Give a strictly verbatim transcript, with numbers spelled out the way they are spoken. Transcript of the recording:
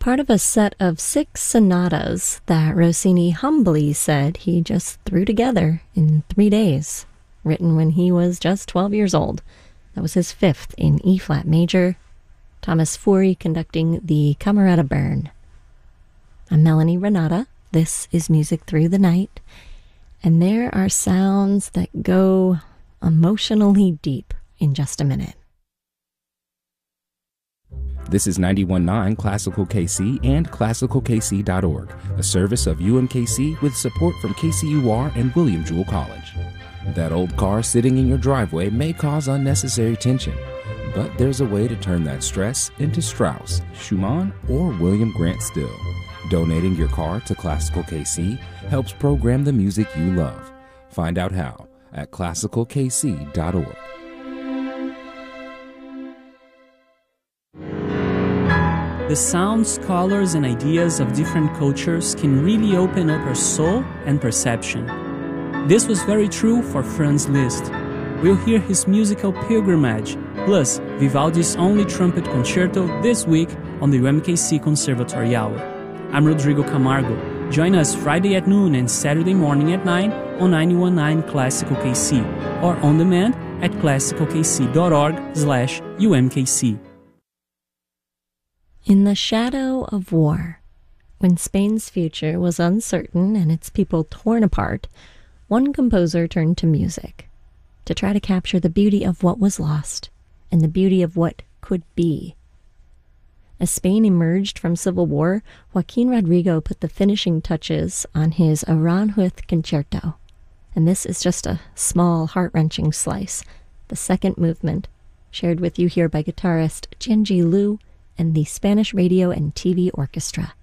part of a set of six sonatas that Rossini humbly said he just threw together in three days, written when he was just twelve years old. That was his fifth in E-flat major. Thomas Fury conducting the Camerata Bern. I'm Melanie Renata. This is Music Through the Night. And there are sounds that go emotionally deep in just a minute. This is ninety-one point nine Classical K C and classical k c dot org, a service of U M K C with support from K C U R and William Jewell College. That old car sitting in your driveway may cause unnecessary tension, but there's a way to turn that stress into Strauss, Schumann, or William Grant Still. Donating your car to Classical K C helps program the music you love. Find out how at classical k c dot org. The sounds, colors, and ideas of different cultures can really open up our soul and perception. This was very true for Franz Liszt. We'll hear his musical pilgrimage, plus Vivaldi's only trumpet concerto this week on the U M K C Conservatory Hour. I'm Rodrigo Camargo. Join us Friday at noon and Saturday morning at nine on ninety-one point nine Classical K C or on demand at classical k c dot org slash U M K C. In the shadow of war, when Spain's future was uncertain and its people torn apart, one composer turned to music to try to capture the beauty of what was lost and the beauty of what could be. As Spain emerged from civil war, Joaquin Rodrigo put the finishing touches on his Aranjuez concerto, and this is just a small, heart-wrenching slice, the second movement, shared with you here by guitarist Jianji Liu and the Spanish Radio and T V Orchestra.